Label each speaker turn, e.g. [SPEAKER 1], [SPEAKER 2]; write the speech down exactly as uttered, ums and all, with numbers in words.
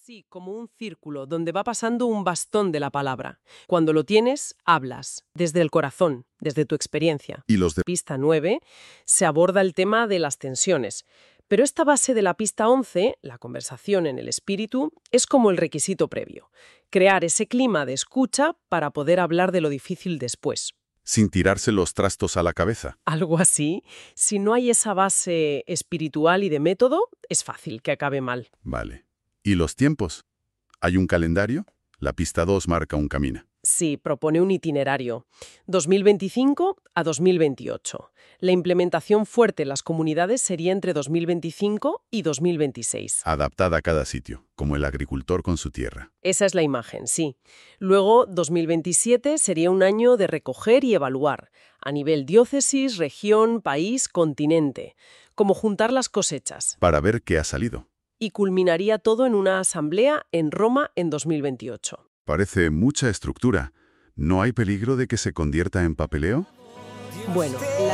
[SPEAKER 1] Sí, como un círculo donde va pasando un bastón de la palabra. Cuando lo tienes, hablas, desde el corazón, desde tu experiencia.
[SPEAKER 2] Y los de...
[SPEAKER 1] Pista nueve se aborda el tema de las tensiones. Pero esta base de la pista once, la conversación en el espíritu, es como el requisito previo. Crear ese clima de escucha para poder hablar de lo difícil después.
[SPEAKER 2] sin tirarse los trastos a la cabeza.
[SPEAKER 1] Algo así. Si no hay esa base espiritual y de método, es fácil que acabe mal.
[SPEAKER 2] Vale. ¿Y los tiempos? ¿Hay un calendario? La pista dos marca un camino.
[SPEAKER 1] Sí, propone un itinerario. dos mil veinticinco a dos mil veintiocho. La implementación fuerte en las comunidades sería entre dos mil veinticinco y dos mil veintiséis.
[SPEAKER 2] Adaptada a cada sitio, como el agricultor con su tierra.
[SPEAKER 1] Esa es la imagen, sí. Luego, dos mil veintisiete sería un año de recoger y evaluar, a nivel diócesis, región, país, continente. Como juntar las cosechas.
[SPEAKER 2] Para ver qué ha salido.
[SPEAKER 1] Y culminaría todo en una asamblea en Roma en dos mil veintiocho.
[SPEAKER 2] Parece mucha estructura. ¿No hay peligro de que se convierta en papeleo?
[SPEAKER 1] Bueno, la